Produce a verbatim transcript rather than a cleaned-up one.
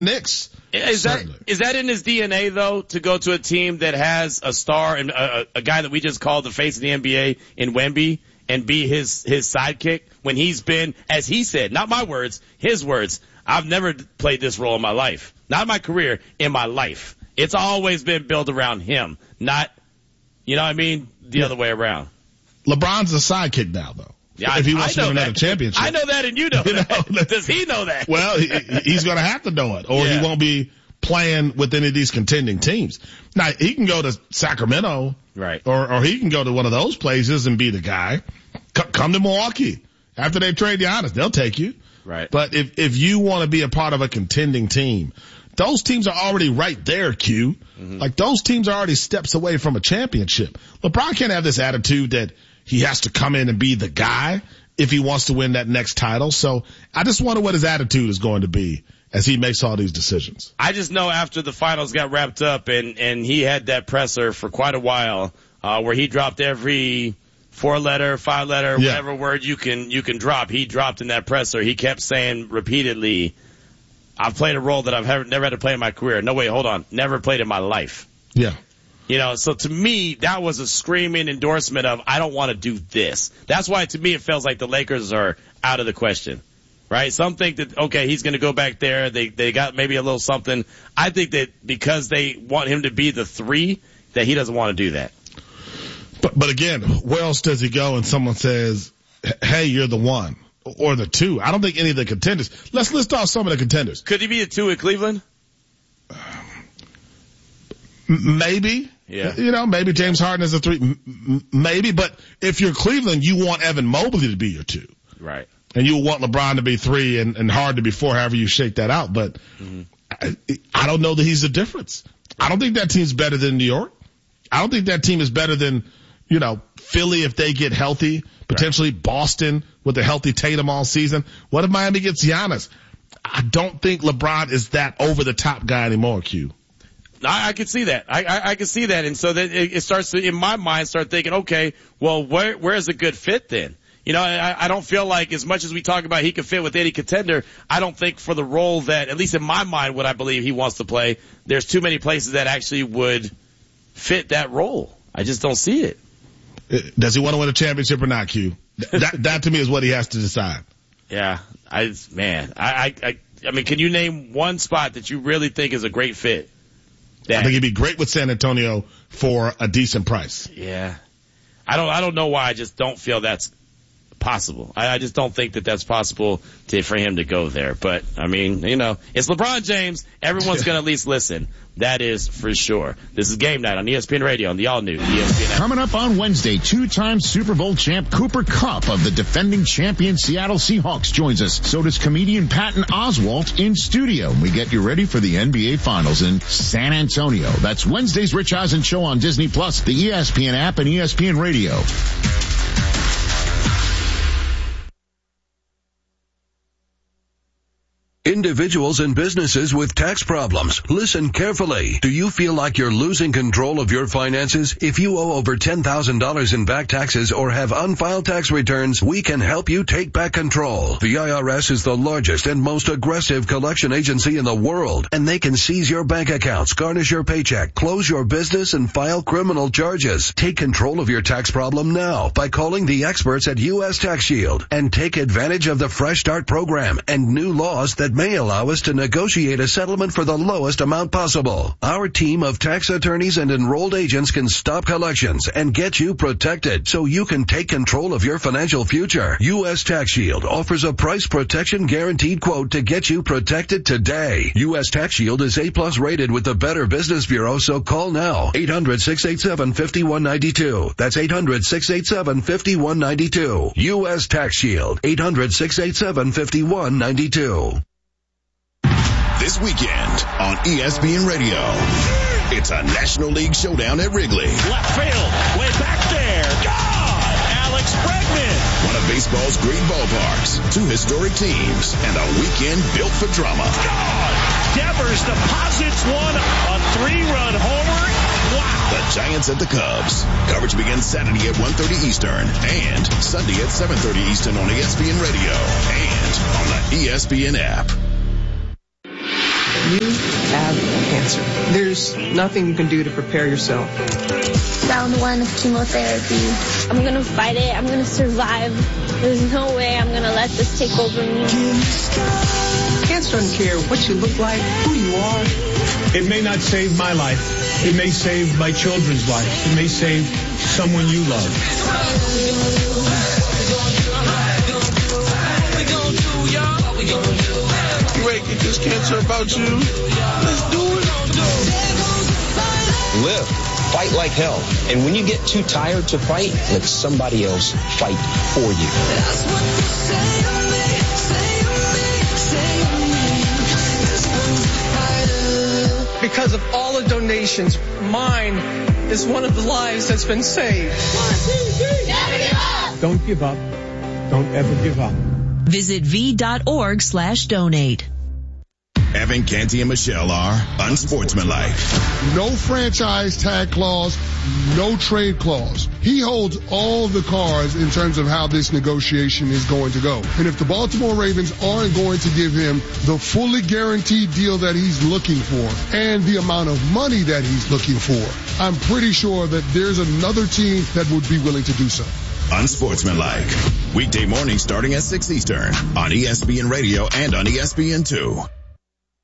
Knicks. Is that, is that in his D N A, though, to go to a team that has a star and a, a guy that we just called the face of the N B A in Wemby and be his, his sidekick when he's been, as he said, not my words, his words, I've never played this role in my life. Not in my career, in my life. It's always been built around him, not, you know what I mean, the yeah. other way around. LeBron's a sidekick now, though. Yeah, if he wants I to win that. another championship. I know that and you know, you know that. Does he know that? Well, he, he's going to have to know it or yeah. he won't be playing with any of these contending teams. Now, he can go to Sacramento. Right. Or, or he can go to one of those places and be the guy. C- come to Milwaukee. After they trade Giannis, they'll take you. Right. But if, if you want to be a part of a contending team, those teams are already right there, Q. Mm-hmm. Like those teams are already steps away from a championship. LeBron can't have this attitude that he has to come in and be the guy if he wants to win that next title. So I just wonder what his attitude is going to be as he makes all these decisions. I just know after the finals got wrapped up and, and he had that presser for quite a while, uh, where he dropped every four letter, five letter, yeah. whatever word you can, you can drop. He dropped in that presser. He kept saying repeatedly, I've played a role that I've never had to play in my career. No, wait, hold on. Never played in my life. Yeah. You know, so to me, that was a screaming endorsement of, I don't want to do this. That's why to me it feels like the Lakers are out of the question. Right? Some think that, okay, he's going to go back there. They, they got maybe a little something. I think that because they want him to be the three, that he doesn't want to do that. But, but again, where else does he go and someone says, hey, you're the one or the two? I don't think any of the contenders. Let's list off some of the contenders. Could he be a two in Cleveland? Maybe. Yeah. You know, maybe James Harden is a three. M- maybe. But if you're Cleveland, you want Evan Mobley to be your two. Right. And you want LeBron to be three and, and Harden to be four, however you shake that out. But mm-hmm. I, I don't know that he's the difference. I don't think that team's better than New York. I don't think that team is better than, you know, Philly if they get healthy. Potentially right. Boston with a healthy Tatum all season. What if Miami gets Giannis? I don't think LeBron is that over-the-top guy anymore, Q. I, I could see that. I, I, I could see that. And so that it, it starts to, in my mind, start thinking, okay, well, where, where's a good fit then? You know, I, I don't feel like as much as we talk about he could fit with any contender, I don't think for the role that, at least in my mind, what I believe he wants to play, there's too many places that actually would fit that role. I just don't see it. Does he want to win a championship or not, Q? That, that to me is what he has to decide. Yeah. I, man, I, I, I mean, can you name one spot that you really think is a great fit? That, I think he'd be great with San Antonio for a decent price. Yeah. I don't, I don't know why I just don't feel that's possible. I, I just don't think that that's possible to, for him to go there. But, I mean, you know, it's LeBron James. Everyone's going to at least listen. That is for sure. This is Game Night on E S P N Radio on the all-new E S P N. Coming up on Wednesday, two-time Super Bowl champ Cooper Kupp of the defending champion Seattle Seahawks joins us. So does comedian Patton Oswalt in studio. We get you ready for the N B A Finals in San Antonio. That's Wednesday's Rich Eisen Show on Disney Plus, the E S P N app, and E S P N Radio. Individuals and businesses with tax problems, listen carefully. Do you feel like you're losing control of your finances? If you owe over ten thousand dollars in back taxes or have unfiled tax returns, we can help you take back control. The I R S is the largest and most aggressive collection agency in the world, and they can seize your bank accounts, garnish your paycheck, close your business, and file criminal charges. Take control of your tax problem now by calling the experts at U S Tax Shield and take advantage of the Fresh Start program and new laws that may allow us to negotiate a settlement for the lowest amount possible. Our team of tax attorneys and enrolled agents can stop collections and get you protected so you can take control of your financial future. U S Tax Shield offers a price protection guaranteed quote to get you protected today. U S Tax Shield is A plus rated with the Better Business Bureau, so call now. eight hundred, six eight seven, five one nine two. That's eight hundred, six eight seven, five one nine two. U S Tax Shield. eight hundred, six eight seven, five one nine two. This weekend on E S P N Radio, it's a National League showdown at Wrigley. Left field, way back there. God! Alex Bregman. One of baseball's great ballparks, two historic teams, and a weekend built for drama. God! Devers deposits one, a three-run homer. Wow! The Giants at the Cubs. Coverage begins Saturday at one thirty Eastern and Sunday at seven thirty Eastern on E S P N Radio and on the E S P N app. You have cancer. There's nothing you can do to prepare yourself. Round one of chemotherapy. I'm going to fight it. I'm going to survive. There's no way I'm going to let this take over me. Cancer doesn't care what you look like, who you are. It may not save my life. It may save my children's lives. It may save someone you love. You ready to get this cancer about you? Let's do it. Live. Fight like hell. And when you get too tired to fight, let somebody else fight for you. That's what you say to me, say to me, say to me. Because of all the donations, mine is one of the lives that's been saved. One, two, three, never give up. Don't give up. Don't ever give up. Visit v.org slash donate. Evan, Canty, and Michelle are unsportsmanlike. No franchise tag clause, no trade clause. He holds all the cards in terms of how this negotiation is going to go. And if the Baltimore Ravens aren't going to give him the fully guaranteed deal that he's looking for and the amount of money that he's looking for, I'm pretty sure that there's another team that would be willing to do so. Unsportsmanlike. Weekday morning starting at six Eastern on E S P N Radio and on E S P N two.